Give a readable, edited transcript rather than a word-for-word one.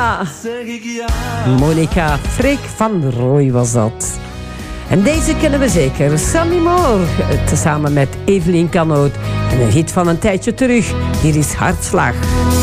Ja. Monica Freek van Rooij was dat. En deze kennen we zeker. Sammy Moore, tezamen met Evelien Canoot. En een hit van een tijdje terug. Hier is Hartslag.